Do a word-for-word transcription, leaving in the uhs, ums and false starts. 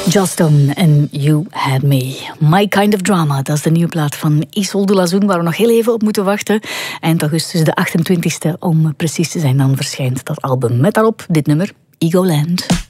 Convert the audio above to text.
Justin en You Had Me. My Kind of Drama, dat is de nieuwe plaat van Isolde Lazoen, waar we nog heel even op moeten wachten. Eind augustus, de achtentwintigste, om precies te zijn, dan verschijnt dat album. Met daarop dit nummer, Egoland.